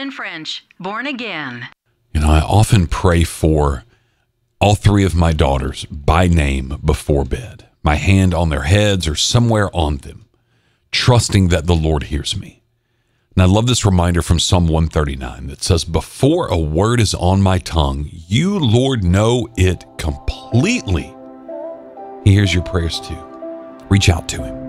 Jordan French, born again. I often pray for all three of my daughters by name before bed, my hand on their heads or somewhere on them, trusting that the Lord hears me. And I love this reminder from Psalm 139 that says, before a word is on my tongue, you, Lord, know it completely. He hears your prayers too. Reach out to him.